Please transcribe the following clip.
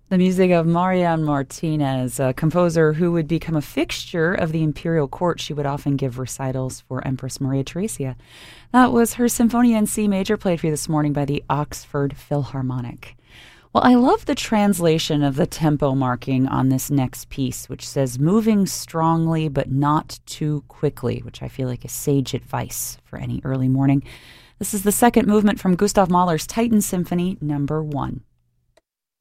The music of Marian Martinez, a composer who would become a fixture of the imperial court. She would often give recitals for Empress Maria Theresia. That was her Symphonia in C major, played for you this morning by the Oxford Philharmonic. Well, I love the translation of the tempo marking on this next piece, which says, moving strongly but not too quickly, which I feel like is sage advice for any early morning. This is the second movement from Gustav Mahler's Titan Symphony No. 1.